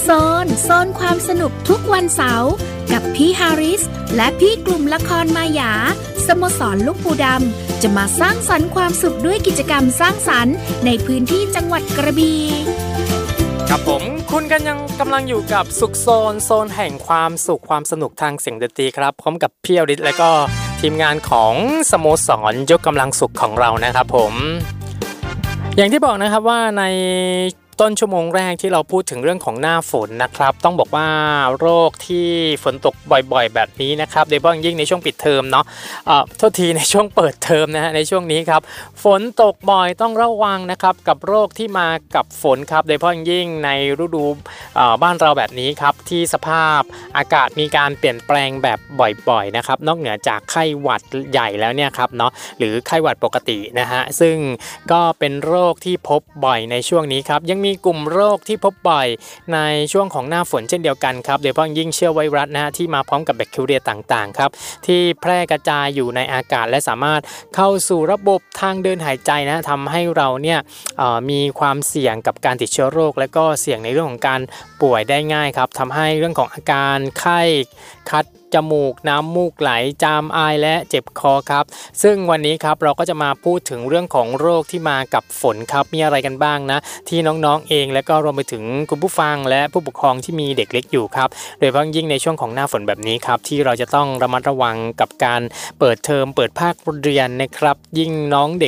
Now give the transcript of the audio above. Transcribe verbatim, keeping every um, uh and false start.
โซนโซนความสนุกทุกวันเสาร์กับพี่ฮาริสและพี่กลุ่มละครมายาสโมสรลูกปูดำจะมาสร้างสรรค์ความสุขด้วยกิจกรรมสร้างสรรค์ในพื้นที่จังหวัดกระบี่ครับผมคุณกันยังกำลังอยู่กับสุขโซนโซนแห่งความสุขความสนุกทางเสียงดนตรีครับพร้อมกับพี่อริศและก็ทีมงานของสโมสรยกกำลังสุขของเรานะครับผมอย่างที่บอกนะครับว่าในต้นชั่วโมงแรกที่เราพูดถึงเรื่องของหน้าฝนนะครับต้องบอกว่าโรคที่ฝนตกบ่อยๆแบบนี้นะครับโดยเฉพาะยิ่งในช่วงปิดเทอมเนาะเอ่อโทษทีในช่วงเปิดเทอมนะฮะในช่วงนี้ครับฝนตกบ่อยต้องระวังนะครับกับโรคที่มากับฝนครับโดยเฉพาะยิ่งในฤดูเอ่อบ้านเราแบบนี้ครับที่สภาพอากาศมีการเปลี่ยนแปลงแบบบ่อยๆนะครับนอกเหนือจากไข้หวัดใหญ่แล้วเนี่ยครับเนาะหรือไข้หวัดปกตินะฮะซึ่งก็เป็นโรคที่พบบ่อยในช่วงนี้ครับยังมีกลุ่มโรคที่พบบ่อยในช่วงของหน้าฝนเช่นเดียวกันครับโดยเฉพาะยิ่งเชื้อไวรัสนะฮะที่มาพร้อมกับแบคทีเรียต่างๆครับที่แพร่กระจายอยู่ในอากาศและสามารถเข้าสู่ระบบทางเดินหายใจนะทำให้เราเนี่ยมีความเสี่ยงกับการติดเชื้อโรคและก็เสี่ยงในเรื่องของการป่วยได้ง่ายครับทำให้เรื่องของอาการไข้คัดจมูกน้ำมูกไหลจามอายและเจ็บคอครับซึ่งวันนี้ครับเราก็จะมาพูดถึงเรื่องของโรคที่มากับฝนครับมีอะไรกันบ้างนะที่น้องๆเองและก็รวมไปถึงคุณผู้ฟังและผู้ปกครองที่มีเด็กเล็กอยู่ครับโดยเฉพาะยิ่งในช่วงของหน้าฝนแบบนี้ครับที่เราจะต้องระมัดระวังกับการเปิดเทอมเปิดภาคเรียนนะครับยิ่งน้องเด็ก